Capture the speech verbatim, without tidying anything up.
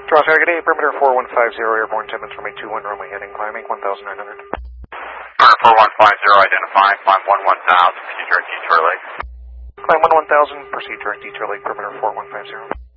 Toronto, good day, perimeter four one five zero, airborne ten minutes from a two one runway heading, climbing one thousand nine hundred. Perimeter four one five zero, identifying, climb one one thousand, proceed direct Detour Lake. Climb one one thousand, proceed direct Detour Lake, perimeter four one five zero.